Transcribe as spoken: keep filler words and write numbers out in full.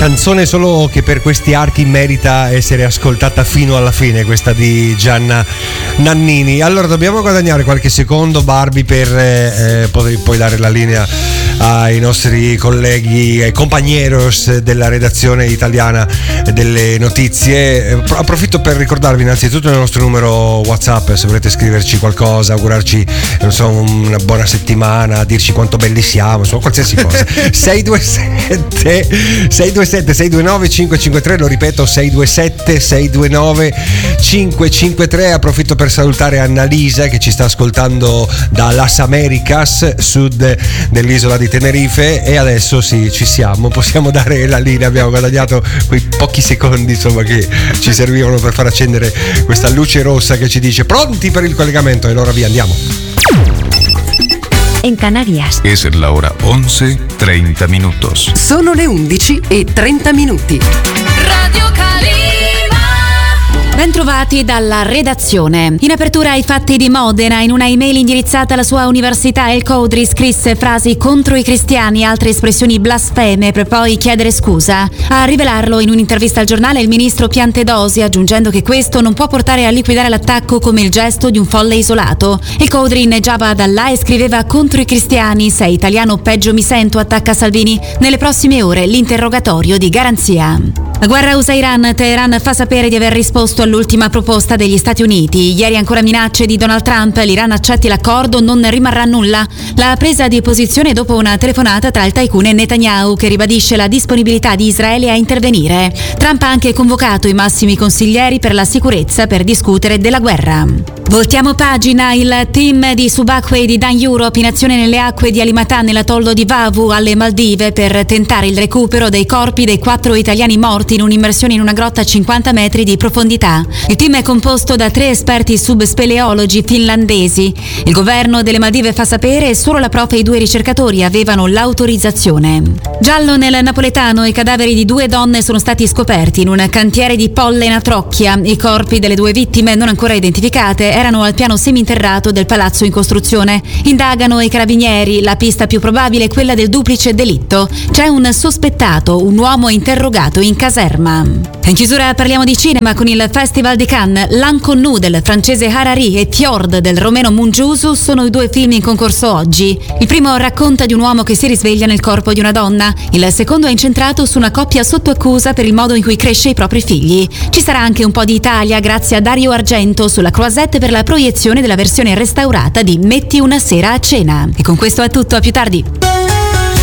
canzone solo che per questi archi merita essere ascoltata fino alla fine, questa di Gianna Nannini. Allora dobbiamo guadagnare qualche secondo, Barbie, per eh, poi, poi dare la linea ai nostri colleghi, ai compagneros della redazione italiana delle notizie. Approfitto per ricordarvi innanzitutto il nostro numero WhatsApp, se volete scriverci qualcosa, augurarci non so, una buona settimana, dirci quanto belli siamo, insomma qualsiasi cosa. sei due sette sei due sette sei due nove cinque cinque tre, lo ripeto, sei due sette sei due nove cinque cinque tre. Approfitto per salutare Annalisa che ci sta ascoltando da Las Americas, sud dell'isola di Tenerife, e adesso sì, ci siamo, possiamo dare la linea, abbiamo guadagnato quei pochi secondi insomma che ci servivano per far accendere questa luce rossa che ci dice pronti per il collegamento, e allora via, andiamo. En Canarias es la hora once treinta minutos. Sono le undici e trenta minuti. Radio Calima. Bentrovati dalla redazione. In apertura ai fatti di Modena, in una email indirizzata alla sua università, El Codri scrisse frasi contro i cristiani e altre espressioni blasfeme per poi chiedere scusa. A rivelarlo in un'intervista al giornale il ministro Piantedosi, aggiungendo che questo non può portare a liquidare l'attacco come il gesto di un folle isolato. El Codri inneggiava da là e scriveva contro i cristiani, sei italiano peggio mi sento, attacca Salvini. Nelle prossime ore l'interrogatorio di garanzia. La guerra U S A-Iran, Teheran fa sapere di aver risposto all'ultima proposta degli Stati Uniti. Ieri ancora minacce di Donald Trump, l'Iran accetti l'accordo, non rimarrà nulla. La presa di posizione dopo una telefonata tra il tycoon e Netanyahu, che ribadisce la disponibilità di Israele a intervenire. Trump ha anche convocato i massimi consiglieri per la sicurezza per discutere della guerra. Voltiamo pagina, il team di subacquei di Dan Europe in azione nelle acque di Alimatà nell'atollo di Vavu alle Maldive per tentare il recupero dei corpi dei quattro italiani morti in un'immersione in una grotta a cinquanta metri di profondità. Il team è composto da tre esperti subspeleologi finlandesi. Il governo delle Maldive fa sapere che solo la prof e i due ricercatori avevano l'autorizzazione. Giallo nel napoletano, i cadaveri di due donne sono stati scoperti in un cantiere di Pollena Trocchia. I corpi delle due vittime, non ancora identificate, erano al piano seminterrato del palazzo in costruzione. Indagano i carabinieri, la pista più probabile è quella del duplice delitto. C'è un sospettato, un uomo interrogato in caserma. In chiusura parliamo di cinema con il Festival di Cannes. L'Inconnu del francese Harari e Fjord del romeno Mungiusu sono i due film in concorso oggi. Il primo racconta di un uomo che si risveglia nel corpo di una donna. Il secondo è incentrato su una coppia sotto accusa per il modo in cui cresce i propri figli. Ci sarà anche un po' di Italia grazie a Dario Argento sulla Croisette per la proiezione della versione restaurata di Metti una sera a cena. E con questo è tutto, a più tardi.